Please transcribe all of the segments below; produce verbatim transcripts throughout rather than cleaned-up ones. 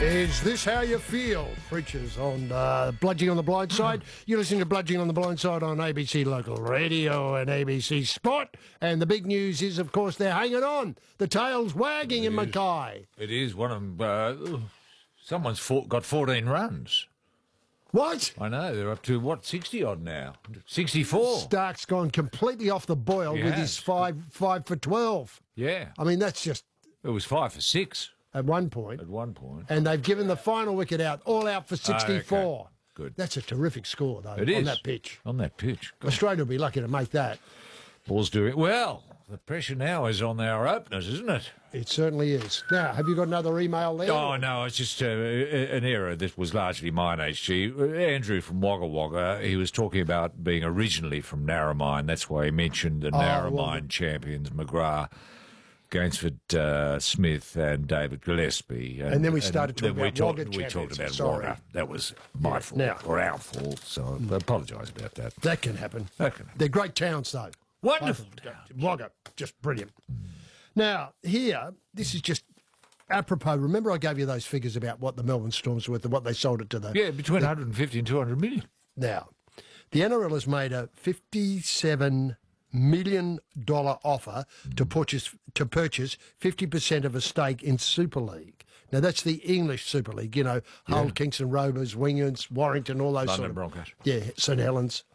Is this how you feel? Preachers on uh, Bludging on the Blind Side. You're listening to Bludging on the Blind Side on A B C Local Radio and A B C Sport. And the big news is, of course, they're hanging on. The tail's wagging in Mackay. It is one of them. Uh, someone's fought, got fourteen runs. What? I know. They're up to, what, sixty odd now? sixty-four. Stark's gone completely off the boil He with has. his five, five for twelve. Yeah. I mean, that's just It was five for six at one point. at one point. And they've given the final wicket out, all out for sixty-four. okay. Good. That's a terrific score, though, It on is. that pitch. On that pitch. God. Australia will be lucky to make that. Ball's doing well. The pressure now is on our openers, isn't it? It certainly is. Now, have you got another email there? Oh, no, it's just uh, an error that was largely mine, H G. Andrew from Wagga Wagga, he was talking about being originally from Narromine. That's why he mentioned the Oh, Narromine well, champions, McGrath, Gainsford uh, Smith and David Gillespie. And then we started talking then we about talked- Wagga We talked champions. about Sorry. Wagga. That was my Yeah, fault, now- or our fault, so I apologise about that. That can happen. That can happen. They're great towns, though. Wonderful Both- towns. Wagga, just brilliant. Now, here, this is just apropos. Remember I gave you those figures about what the Melbourne Storm's worth and what they sold it to the... Yeah, between one hundred fifty and two hundred million. Now, the N R L has made a fifty-seven million dollars offer to purchase to purchase fifty percent of a stake in Super League. Now, that's the English Super League, you know, Hull, Kingston Rovers, Wingers, Warrington, all those London sort of... Broncos. Yeah, St Helens.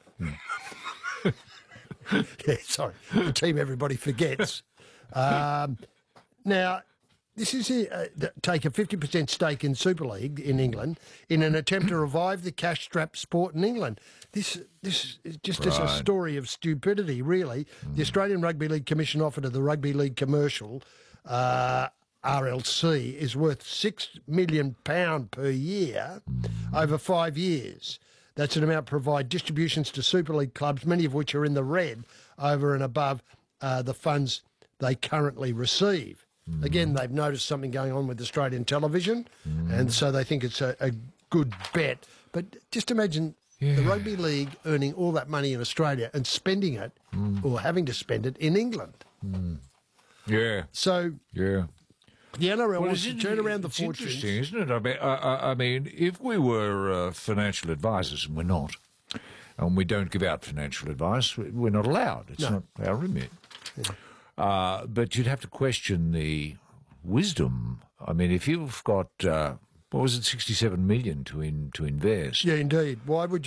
yeah, sorry, the team everybody forgets. Um, now, this is uh, th- take a fifty percent stake in Super League in England in an attempt to revive the cash-strapped sport in England. This this is just as a Right. story of stupidity, really. The Australian Rugby League Commission offer to the Rugby League Commercial, uh, R L C, is worth six million pounds per year over five years. That's an amount to provide distributions to Super League clubs, many of which are in the red, over and above uh, the funds they currently receive. Mm. Again, they've noticed something going on with Australian television, mm. and so they think it's a, a good bet. But just imagine yeah. the Rugby League earning all that money in Australia and spending it, mm. or having to spend it, in England. Mm. Yeah. So yeah. the N R L Well, wants to isn't turn it- around the it's fortunes. interesting, isn't it? I mean, I, I, I mean if we were uh, financial advisors, and we're not, and we don't give out financial advice, we're not allowed. It's No. not our remit. Yeah. Uh, but you'd have to question the wisdom. I mean, if you've got, uh, what was it, sixty-seven million to in, to invest. Yeah, indeed. Why would you?